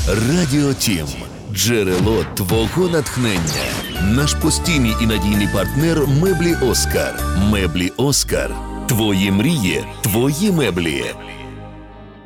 Радіо Тім. Джерело твого натхнення. Наш постійний і надійний партнер Меблі Оскар. Меблі Оскар. Твої мрії, твої меблі.